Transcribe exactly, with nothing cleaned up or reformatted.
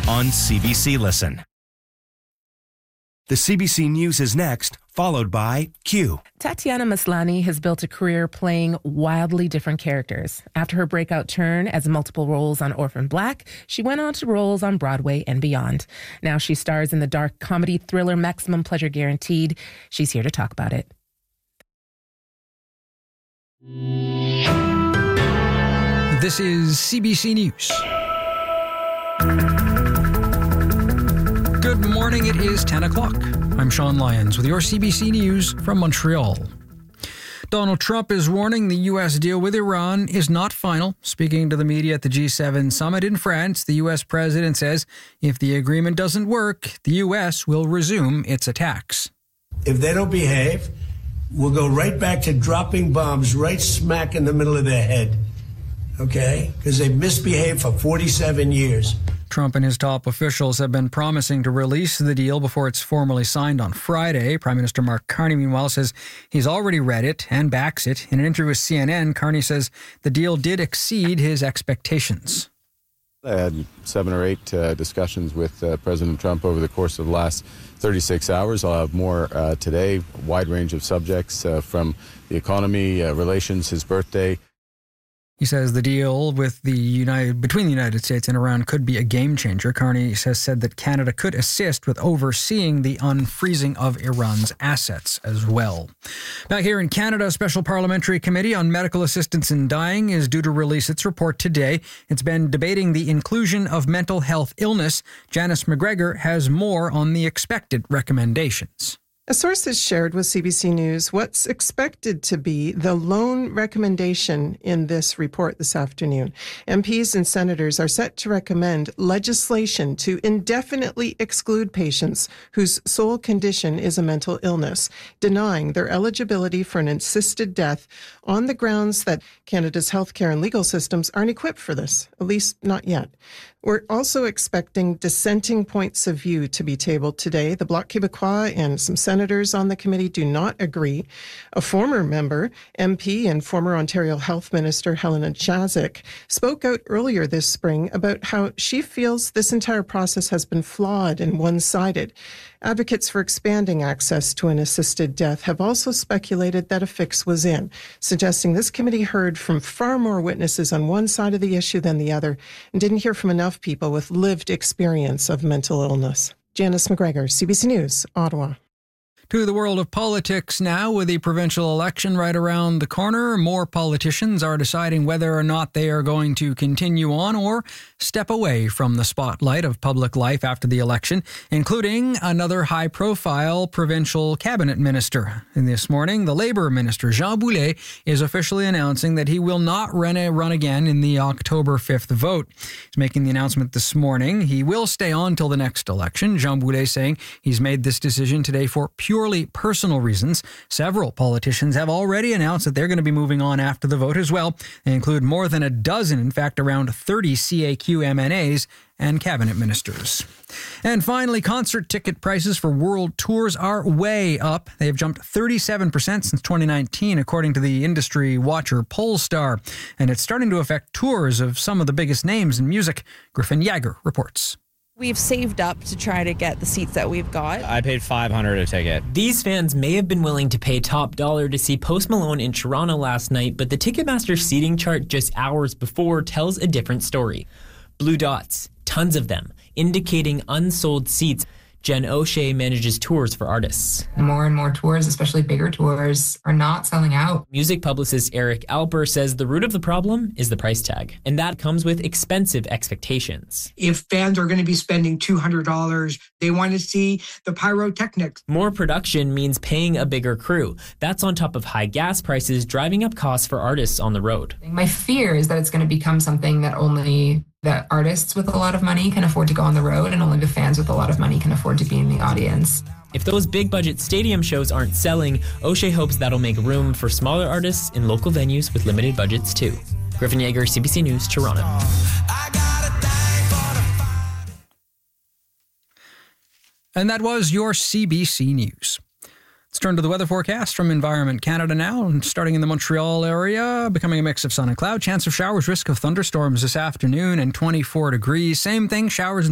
on C B C Listen. The C B C News is next, followed by Q. Tatiana Maslany has built a career playing wildly different characters. After her breakout turn as multiple roles on Orphan Black, she went on to roles on Broadway and beyond. Now she stars in the dark comedy thriller Maximum Pleasure Guaranteed. She's here to talk about it. This is C B C News. Good morning, it is ten o'clock. I'm Sean Lyons with your C B C News from Montreal. Donald Trump is warning the U S deal with Iran is not final. Speaking to the media at the G seven summit in France, the U S president says if the agreement doesn't work, the U S will resume its attacks. If they don't behave, we'll go right back to dropping bombs right smack in the middle of their head. Okay? Because they've misbehaved for forty-seven years. Trump and his top officials have been promising to release the deal before it's formally signed on Friday. Prime Minister Mark Carney, meanwhile, says he's already read it and backs it. In an interview with C N N, Carney says the deal did exceed his expectations. I had seven or eight uh, discussions with uh, President Trump over the course of the last thirty-six hours. I'll have more uh, today, a wide range of subjects uh, from the economy, uh, relations, his birthday. He says the deal with the United between the United States and Iran could be a game changer. Carney has said that Canada could assist with overseeing the unfreezing of Iran's assets as well. Back here in Canada, a special parliamentary committee on medical assistance in dying is due to release its report today. It's been debating the inclusion of mental health illness. Janice McGregor has more on the expected recommendations. A source has shared with C B C News what's expected to be the lone recommendation in this report this afternoon. M Ps and senators are set to recommend legislation to indefinitely exclude patients whose sole condition is a mental illness, denying their eligibility for an assisted death on the grounds that Canada's healthcare and legal systems aren't equipped for this, at least not yet. We're also expecting dissenting points of view to be tabled today. The Bloc Québécois and some senators on the committee do not agree. A former member, M P and former Ontario Health Minister Helena Jaczek, spoke out earlier this spring about how she feels this entire process has been flawed and one-sided. Advocates for expanding access to an assisted death have also speculated that a fix was in, suggesting this committee heard from far more witnesses on one side of the issue than the other and didn't hear from enough people with lived experience of mental illness. Janice McGregor, C B C News, Ottawa. To the world of politics now, with the provincial election right around the corner, more politicians are deciding whether or not they are going to continue on or step away from the spotlight of public life after the election, including another high-profile provincial cabinet minister. And this morning, the Labour Minister, Jean Boulet, is officially announcing that he will not run, a, run again in the October fifth vote. He's making the announcement this morning. He will stay on till the next election. Jean Boulet saying he's made this decision today for pure Purely personal reasons. Several politicians have already announced that they're going to be moving on after the vote as well. They include more than a dozen, in fact, around thirty C A Q M N As and cabinet ministers. And finally, concert ticket prices for world tours are way up. They have jumped thirty-seven percent since twenty nineteen, according to the industry watcher Polestar. And it's starting to affect tours of some of the biggest names in music. Griffin Yager reports. We've saved up to try to get the seats that we've got. I paid five hundred dollars a ticket. These fans may have been willing to pay top dollar to see Post Malone in Toronto last night, but the Ticketmaster seating chart just hours before tells a different story. Blue dots, tons of them, indicating unsold seats. Jen O'Shea manages tours for artists. More and more tours, especially bigger tours, are not selling out. Music publicist Eric Alper says the root of the problem is the price tag, and that comes with expensive expectations. If fans are going to be spending two hundred dollars, they want to see the pyrotechnics. More production means paying a bigger crew. That's on top of high gas prices, driving up costs for artists on the road. My fear is that it's going to become something that only that artists with a lot of money can afford to go on the road, and only the fans with a lot of money can afford to be in the audience. If those big budget stadium shows aren't selling, O'Shea hopes that'll make room for smaller artists in local venues with limited budgets too. Griffin Yager, C B C News, Toronto. And that was your C B C News. Let's turn to the weather forecast from Environment Canada now. Starting in the Montreal area, becoming a mix of sun and cloud. Chance of showers, risk of thunderstorms this afternoon, and twenty-four degrees. Same thing, showers and